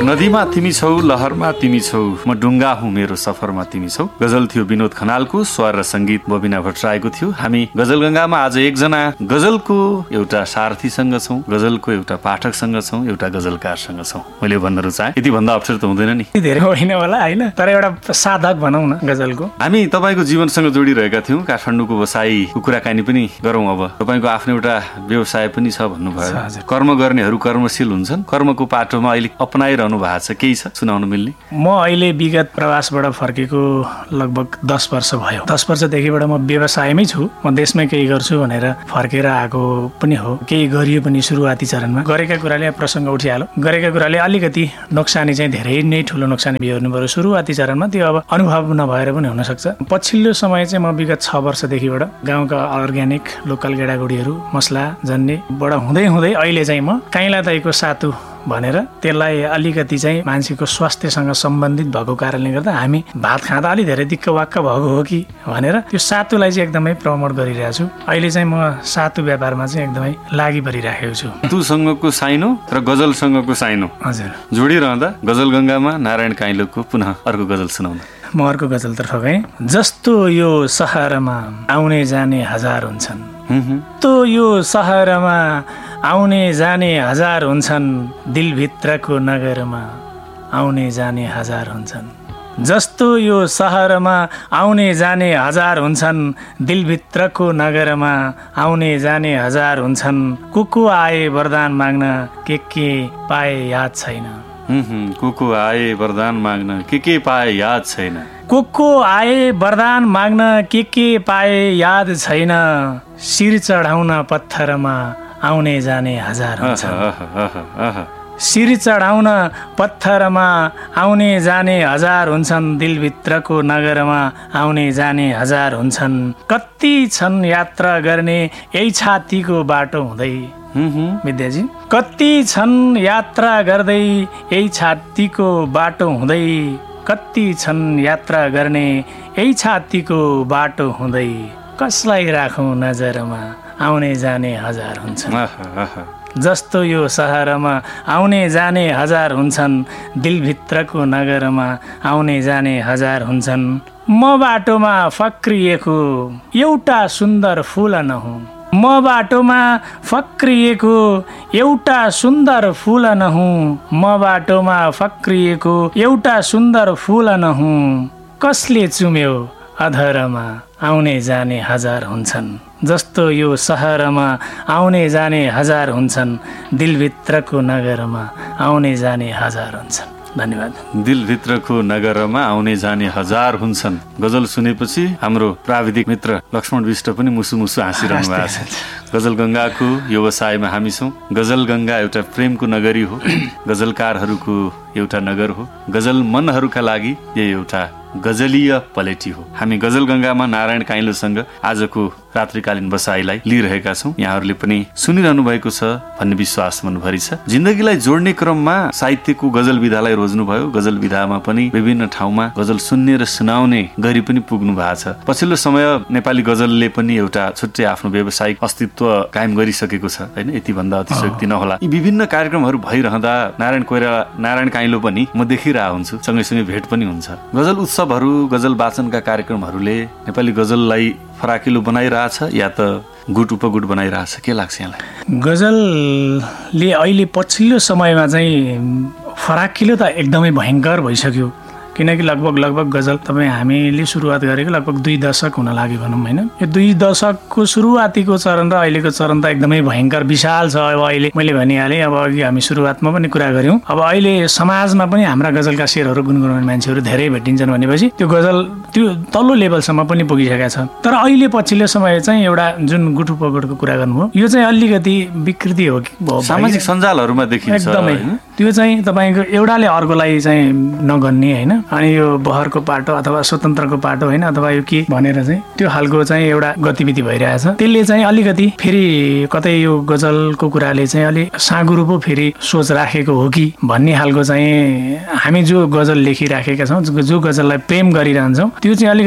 नदीमा तिमी छौ, लहरमा तिमी छौ, म डुङ्गा हुँ मेरो सफरमा तिमी छौ। गजल थियो विनोद खनालको, स्वर र संगीत बबिना भट्टराईको थियो। हामी गजलगंगामा आज एकजना गजलको एउटा सारथीसँग छौँ, गजलको एउटा पाठकसँग छौँ, एउटा गजलकारसँग छौँ। मैले भन्न रुचाएँ यति भन्दा अप्ठ्यारो त हुँदैन नि, धेरै होइन होला होइन, तर एउटा साधक भनौँ न गजलको। हामी तपाईँको जीवनसँग जोडिरहेका थियौँ, काठमाडौँको बसाईको कुराकानी पनि गरौँ। अब तपाईँको आफ्नो एउटा व्यवसाय पनि छ भन्नुभयो। कर्म गर्नेहरू कर्मशील हुन्छन्, कर्मको पाटोमा अहिले अपनाइरहनु भएको छ, केही छ सुनाउनु मिल्ने? म अहिले विगत प्रवासबाट फर्केको लगभग 10 वर्ष भयो। 10 वर्षदेखिबाट म व्यवसायमै छु। म देशमै केही गर्छु भनेर फर्केर आएको पनि हो। केही गरियो पनि सुरुवाती चरणमा गरेका कुराले प्रसङ्ग उठिहाल्यो। गरेका कुराले अलिकति नोक्सानी चाहिँ धेरै नै ठुलो नोक्सानी बिहोर्नु पर्यो सुरुवाती चरणमा। त्यो अब अनुभव नभएर पनि हुनसक्छ। पछिल्लो समय चाहिँ म विगत 6 वर्षदेखिबाट गाउँका अर्ग्यानिक लोकल गेडागुडीहरू मसला जन्नेबाट हुँदै हुँदै अहिले चाहिँ म काइला दाइको सातु भनेर त्यसलाई अलिकति चाहिँ मान्छेको स्वास्थ्यसँग सम्बन्धित भएको कारणले गर्दा हामी भात खाँदा अलि धेरै दिक्क वाक्क भएको हो कि भनेर त्यो सातुलाई चाहिँ एकदमै प्रमोट गरिरहेको छु। अहिले चाहिँ म सातु व्यापारमा चाहिँ एकदमै लागि परिराखेको छु। सातुसँगको साइनो र गजलसँगको साइनो हजुर जोडिरहँदा गजलगंगामा नारायण काइलोको पुनः अर्को गजल सुनाउनु। म अर्को गजलतर्फ गएँ। जस्तो यो सहरमा आउने जाने हजार हुन्छन्, तो यो सहरमा आउने जाने हजार हुन्छन्, दिलभित्रको नगरमा आउने जाने हजार हुन्छन्। जस्तो यो सहरमा आउने जाने हजार हुन्छन्, दिलभित्रको नगरमा आउने जाने हजार हुन्छन्। को आए वरदान माग्न के पाए याद छैन। को आए वरदान माग्न के पाए याद छैन। को आए वरदान माग्न के पाए याद छैन। शिर चढाउन पत्थरमा आउने जाने हजार हुन्छन्। शिर चढाउन पत्थरमा आउने जाने हजार हुन्छन्, दिलभित्रको नगरमा आउने जाने हजार हुन्छन्। कति छन् यात्रा गर्ने यही छातीको बाटो हुँदै। विद्याजी कति छन् यात्रा गर्दै यही छातीको बाटो हुँदै। कति छन् यात्रा गर्ने यही छातीको बाटो हुँदै। कसलाई राखौँ नजरमा आउने जाने हजार हुन्छन्। जस्तो यो सहरमा आउने जाने हजार हुन्छन्, दिलभित्रको नगरमा आउने जाने हजार हुन्छन्। म बाटोमा फक्रिएको एउटा सुन्दर फुल नहुँ। म बाटोमा फक्रिएको एउटा सुन्दर फुल नहुँ। म बाटोमा फक्रिएको एउटा सुन्दर फुल नहुँ। कसले चुम्यो अधरमा आउने जाने हजार हुन्छन्। जस्तो यो सहरमा आउने जाने हजार हुन्छन्, दिलभित्रको नगरमा आउने जाने हजार हुन्छन्। धन्यवाद। दिलभित्रको नगरमा आउने जाने हजार हुन्छन्। गजल सुनेपछि हाम्रो प्राविधिक मित्र लक्ष्मण विष्ट पनि मुसु मुसु हाँसिरहनु भएको छ। गजलगंगाको व्यवसायमा हामी छौँ। गजलगंगा एउटा प्रेमको नगरी हो, गजलकारहरूको एउटा नगर हो। गजल मनहरूका लागि यो एउटा गजलीय पलेटी हो। हामी गजलगंगामा नारायण काइलोसँग आजको रात्रिकालीन बसाईलाई लिइरहेका छौँ। यहाँहरूले पनि सुनिरहनु भएको छ भन्ने विश्वास मनभरि छ। जिन्दगीलाई जोड्ने क्रममा साहित्यको गजल विधालाई रोज्नुभयो। गजल विधामा पनि विभिन्न ठाउँमा गजल सुन्ने र सुनाउने गरी पनि पुग्नु भएको छ। पछिल्लो समय नेपाली गजलले पनि एउटा छुट्टै आफ्नो व्यावसायिक अस्तित्व कायम गरिसकेको छ होइन, यति भन्दा अतिशयोक्ति नहोला। यी विभिन्न कार्यक्रमहरू भइरहँदा नारायण काइलो पनि म देखिरहेको हुन्छु, सँगैसँगै भेट पनि हुन्छ। गजल उत्सवहरू, गजल वाचनका कार्यक्रमहरूले नेपाली गजललाई फराकिलो बनाइरहेछ या त गुट उपगुट बनाइरहेछ, के लाग्छ यहाँलाई? गजलले अहिले पछिल्लो समयमा चाहिँ फराकिलो त एकदमै भयङ्कर भइसक्यो। किनकि लगभग गजल तपाईँ हामीले सुरुवात गरेको लगभग 2 दशक हुन लाग्यो भनौँ होइन। यो 2 दशकको सुरुवातीको चरण र अहिलेको चरण त एकदमै भयङ्कर विशाल छ। अब अहिले मैले भनिहालेँ, अब अघि हामी सुरुवातमा पनि कुरा गऱ्यौँ। अब अहिले समाजमा पनि हाम्रा गजलका शेरहरू गुनगुनाउने मान्छेहरू धेरै भेटिन्छन् भनेपछि त्यो गजल त्यो तल्लो लेभलसम्म पनि पुगिसकेको छ। तर अहिले पछिल्लो समय चाहिँ एउटा जुन गुटुपगुटको कुरा गर्नुभयो, यो चाहिँ अलिकति विकृति हो कि सामाजिक सञ्जालहरूमा देखिन्छ एकदमै। त्यो चाहिँ तपाईँको एउटाले अर्कोलाई चाहिँ नगन्ने होइन, अनि यो बहरको पाटो अथवा स्वतन्त्रको पाटो होइन अथवा यो के भनेर चाहिँ त्यो खालको चाहिँ एउटा गतिविधि भइरहेछ। त्यसले चाहिँ अलिकति फेरि कतै यो गजलको कुराले चाहिँ अलि साँगुरो पो फेरि सोच राखेको हो कि भन्ने खालको चाहिँ हामी जो गजल लेखिराखेका छौँ, जो गजललाई प्रेम गरिरहन्छौँ, त्यो चाहिँ अलिकति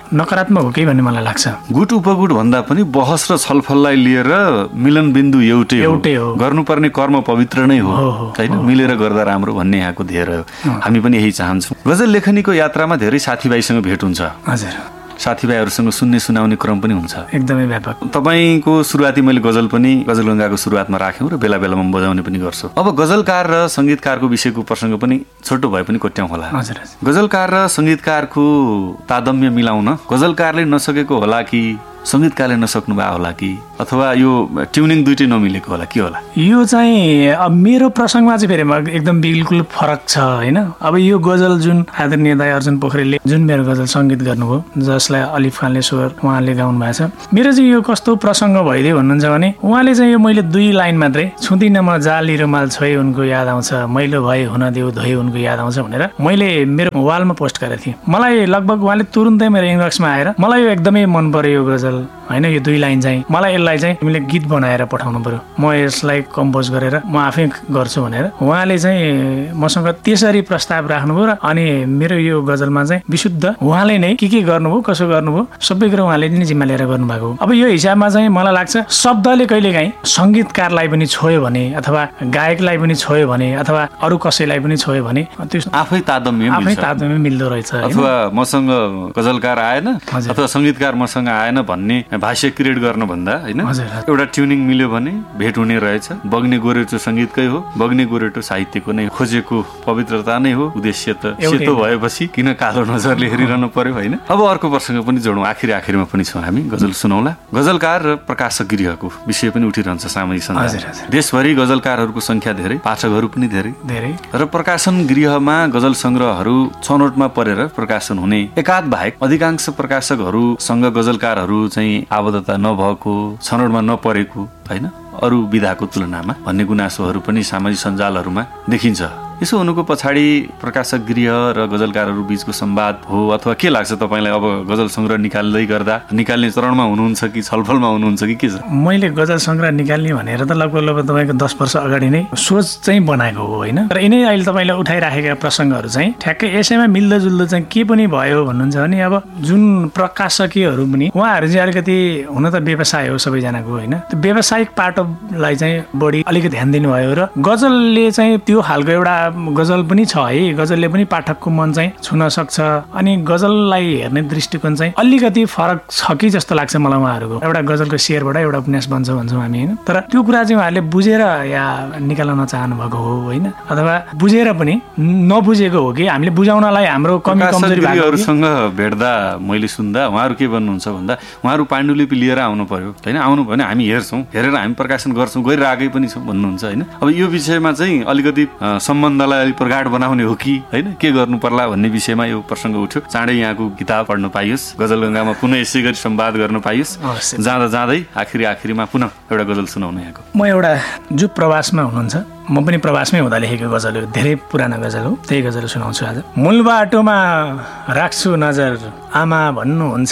नकारात्मक हो कि भन्ने मलाई लाग्छ। गुट उपगुट भन्दा पनि बहस र छलफललाई लिएर मिलन बिन्दु एउटै हो, गर्नुपर्ने कर्म पवित्र नै हो हैन, मिलेर गर्दा राम्रो भन्ने यहाँको ध्येय हो। हामी पनि यही चाहन्छौँ। गजल लेखनीको यात्रामा धेरै साथीभाइसँग भेट हुन्छ। हजुर, साथीभाइहरूसँग सुन्ने सुनाउने क्रम पनि हुन्छ एकदमै व्यापक। तपाईको सुरुवाती मैले गजल पनि गजलगङ्गाको सुरुवातमा राख्यौँ र बेला बेलामा बजाउने पनि गर्छु। अब गजलकार र सङ्गीतकारको विषयको प्रसङ्ग पनि छोटो भए पनि कोट्याउँ होला। गजलकार र सङ्गीतकारको तादम्य मिलाउन गजलकारले नसकेको होला कि सङ्गीतकारले नसक्नु भएको होला कि अथवा यो ट्युनिङ दुइटै नमिलेको होला, के होला? यो चाहिँ अब मेरो प्रसङ्गमा चाहिँ फेरि एकदम बिल्कुल फरक छ होइन। अब यो गजल जुन आदरणीय दाइ अर्जुन पोखरेलले जुन मेरो गजल सङ्गीत गर्नुभयो, जसलाई अलिफ खानले स्वर उहाँले गाउनु भएको छ, मेरो चाहिँ यो कस्तो प्रसङ्ग भइदियो भन्नुहुन्छ भने उहाँले चाहिँ यो मैले 2 लाइन मात्रै छुँदिनँ म जाली रुमाल छोए उनको याद आउँछ, मैलो भए हुन देऊ धोए उनको याद आउँछ भनेर मैले मेरो वालमा पोस्ट गरेको थिएँ। मलाई लगभग उहाँले तुरुन्तै मेरो इनबक्समा आएर मलाई यो एकदमै मन पर्यो यो गजल होइन, यो 2 लाइन चाहिँ मलाई यसलाई चाहिँ तिमीले गीत बनाएर पठाउनु पर्यो, म यसलाई कम्पोज गरेर म आफै गर्छु भनेर उहाँले चाहिँ मसँग त्यसरी प्रस्ताव राख्नुभयो। र अनि मेरो यो गजलमा चाहिँ विशुद्ध उहाँले नै के गर्नुभयो, कसो गर्नुभयो, सबै कुरो उहाँले नै जिम्मा लिएर गर्नुभएको। अब यो हिसाबमा चाहिँ मलाई लाग्छ शब्दले कहिलेकाहीँ सङ्गीतकारलाई पनि छोयो भने अथवा गायकलाई पनि छोयो भने अथवा अरू कसैलाई पनि छोयो भने त्यो आफै तादम्य मिल्दो रहेछ। अथवा मसँग गजलकार आएन अथवा सङ्गीतकार मसँग आएन भन्ने भाष्य क्रिएट गर्न भन्दा होइन, एउटा ट्युनिङ मिल्यो भने भेट हुने रहेछ। बग्ने गोरेटो सङ्गीतकै हो, बग्ने गोरेटो साहित्यको नै खोजेको पवित्रता नै हो। उद्देश्य त सेतो भएपछि किन कालो नजरले हेरिरहनु पर्यो होइन। अब अर्को प्रसङ्ग पनि जोडौँ, आखिरमा पनि छौँ हामी, गजल सुनौला। गजलकार र प्रकाशक गृहको विषय पनि उठिरहन्छ सामाजिक सञ्जाल। देशभरि गजलकारहरूको संख्या धेरै, पाठकहरू पनि धेरै र प्रकाशन गृहमा गजल सङ्ग्रहहरू छनौटमा परेर प्रकाशन हुने एकाध बाहेक अधिकांश प्रकाशकहरूसँग गजलकारहरू चाहिँ आबद्धता नभएको, छनौटमा नपरेको होइन अरू विधाको तुलनामा भन्ने गुनासोहरू पनि सामाजिक सञ्जालहरूमा देखिन्छ। यसो हुनुको पछाडि प्रकाशक गृह र गजलकारहरू बीचको संवाद हो अथवा के लाग्छ तपाईँलाई? अब गजल सङ्ग्रह निकाल्ने चरणमा हुनुहुन्छ कि छलफलमा हुनुहुन्छ कि के छ? मैले गजल सङ्ग्रह निकाल्ने भनेर त लगभग तपाईँको 10 वर्ष अगाडि नै सोच चाहिँ बनाएको हो होइन। र यिनै अहिले तपाईँले उठाइराखेका प्रसङ्गहरू चाहिँ ठ्याक्कै यसैमा मिल्दोजुल्दो चाहिँ के पनि भयो भन्नुहुन्छ भने अब जुन प्रकाशकीयहरू पनि उहाँहरू चाहिँ अलिकति हुन त व्यवसाय हो सबैजनाको होइन, त्यो व्यावसायिक पाटोलाई चाहिँ बढी अलिकति ध्यान दिनुभयो र गजलले चाहिँ त्यो खालको एउटा गजल पनि छ है, गजलले पनि पाठकको मन चाहिँ छुन सक्छ। अनि गजललाई हेर्ने दृष्टिकोण चाहिँ अलिकति फरक छ कि जस्तो लाग्छ मलाई उहाँहरूको। एउटा गजलको शेयरबाट एउटा उपन्यास बन्छ भन्छौँ हामी होइन, तर त्यो कुरा चाहिँ उहाँहरूले बुझेर या निकाल्न नचाहनु भएको हो होइन, अथवा बुझेर पनि नबुझेको हो कि हामीले बुझाउनलाई हाम्रो कमी कमजोरी भएकोसँग भेट्दा मैले सुन्दा उहाँहरू के भन्नुहुन्छ भन्दा उहाँहरू पाण्डुलिपि लिएर आउनु पर्यो होइन, आउनु भने हामी हेर्छौँ, हेरेर हामी प्रकाशन गर्छौँ, गरिरहेकै पनि छौँ भन्नुहुन्छ होइन। अब यो विषयमा चाहिँ अलिकति सम्बन्धलाई अलिक प्रगाढ बनाउने हो कि होइन, के गर्नु पर्ला भन्ने विषयमा यो प्रसङ्ग उठ्यो। चाँडै यहाँको किताब पढ्न पाइयोस्, गजलगङ्गामा पुनः यसै गरी संवाद गर्न पाइयोस्। जाँदै आखिरीमा पुनः एउटा गजल सुनाउनु यहाँको। म एउटा जो प्रवासमा हुनुहुन्छ, म पनि प्रवासमै हुँदा लेखेको गजल हो, धेरै पुरानो गजल हो, त्यही गजल सुनाउँछु आज। मूल बाटोमा राख्छु नजर आमा भन्नुहुन्छ,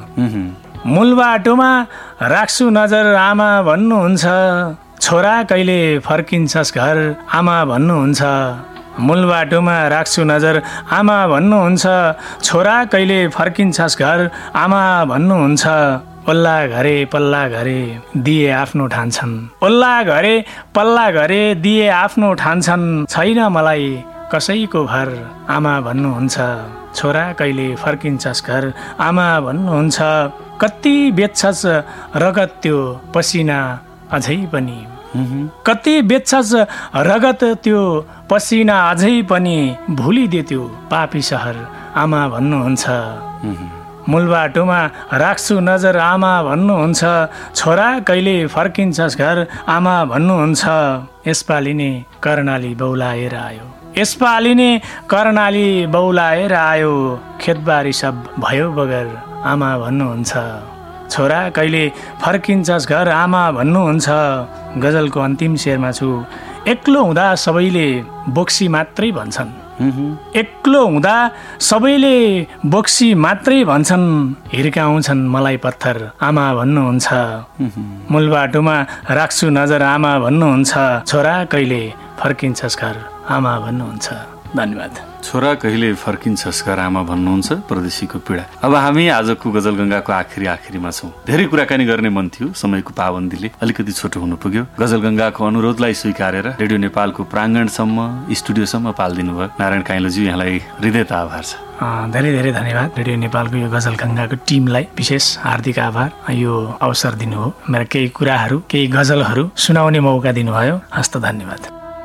मूल बाटोमा राख्छु नजर आमा भन्नुहुन्छ, छोरा कहिले फर्किन्छस् घर आमा भन्नुहुन्छ, मूल बाटोमा राख्छु नजर आमा भन्नुहुन्छ, छोरा कहिले फर्किन्छस् घर आमा भन्नुहुन्छ, पल्ला घरे दिए आफ्नो ठान्छन्, पल्ला घरे दिए आफ्नो ठान्छन्, छैन मलाई कसैको घर आमा भन्नुहुन्छ, छोरा कहिले फर्किन्छस् घर आमा भन्नुहुन्छ, कति बेच्छस् रगत त्यो पसिना अझै पनि, कति बेच्छस् रगत त्यो पसिना अझै पनि, भुलिदे त्यो पापी सहर आमा भन्नुहुन्छ, मूल बाटोमा राख्छु नजर आमा भन्नुहुन्छ, छोरा कहिले फर्किन्छस् घर आमा भन्नुहुन्छ, यसपालि नै कर्णाली बौलाएर आयो, यसपालि नै कर्णाली बौलाएर आयो, खेतबारी सब भयो बगर आमा भन्नुहुन्छ, छोरा कहिले फर्किन्छस् घर आमा भन्नुहुन्छ। गजलको अन्तिम शेरमा छु, एक्लो हुँदा सबैले बोक्सी मात्रै भन्छन्, एक्लो हुँदा सबैले बोक्सी मात्रै भन्छन्, हिर्काउँछन् मलाई पत्थर आमा भन्नुहुन्छ, मूल बाटोमा राख्छु नजर आमा भन्नुहुन्छ, छोरा कहिले फर्किन्छस् घर आमा भन्नुहुन्छ। धन्यवाद। छोरा कहिले फर्किन्छस् घर आमा भन्नुहुन्छ परदेशीको पीडा। अब हामी आजको गजलगङ्गाको आखिरीमा छौँ। धेरै कुराकानी गर्ने मन थियो, समयको पाबन्दीले अलिकति छोटो हुनु पुग्यो। गजलगङ्गाको अनुरोधलाई स्वीकारेर रेडियो नेपालको प्राङ्गणसम्म स्टुडियोसम्म पालिदिनु भयो नारायण काइलोज्यू, यहाँलाई हृदयत आभार छ। धेरै धेरै धन्यवाद। रेडियो नेपालको यो गजलगङ्गाको टिमलाई विशेष हार्दिक आभार। यो अवसर दिनुभयो, मेरा केही कुराहरू केही गजलहरू सुनाउने मौका दिनुभयो। हस्त धन्यवाद।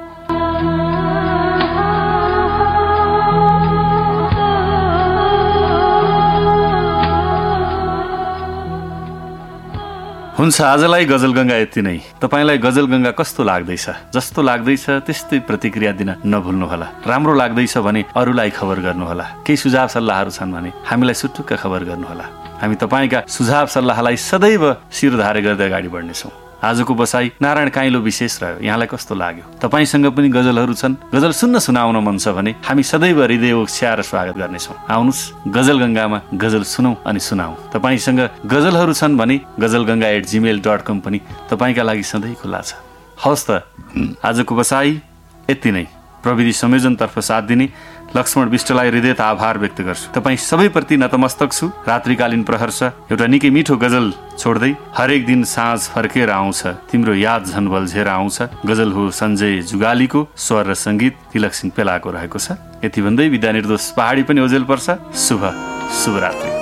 हुन्छ, आजलाई गजलगङ्गा यति नै। तपाईँलाई गजलगङ्गा कस्तो लाग्दैछ? जस्तो लाग्दैछ त्यस्तै प्रतिक्रिया दिन नभुल्नुहोला। राम्रो लाग्दैछ भने अरूलाई खबर गर्नुहोला। केही सुझाव सल्लाहहरू छन् भने हामीलाई सुटुक्क खबर गर्नुहोला। हामी तपाईँका सुझाव सल्लाहलाई सदैव शिरधारे गर्दै अगाडि बढ्नेछौँ। आजको बसाई नारायण काइलो विशेष रह्यो। यहाँलाई कस्तो लाग्यो? तपाईँसँग पनि गजलहरू छन्, गजल सुनाउन मन छ भने हामी सदैव हृदय ओक्स्याएर स्वागत गर्नेछौँ। आउनुहोस्, गजलगङ्गामा गजल सुनौँ अनि सुनाऊ। तपाईँसँग गजलहरू छन् भने गजलगङ्गा@gmail.com पनि तपाईँका लागि सधैँ खुल्ला छ। हवस् त, आजको बसाई यति नै। प्रविधि संयोजनतर्फ साथ दिने लक्ष्मण विष्टलाई हृदयत आभार व्यक्त गर्छु। तपाईँ सबैप्रति नतमस्तक छु। रात्रिकालीन प्रहर छ, एउटा निकै मिठो गजल छोड्दै हरेक दिन साँझ फर्केर आउँछ, तिम्रो याद झन बल्झेर आउँछ। गजल हो सञ्जय जुगालीको, स्वर र सङ्गीत तिलक सिंह पेलाको रहेको छ। यति भन्दै विद्या निर्दोष पहाडी पनि ओझेल पर्छ। शुभरात्रि।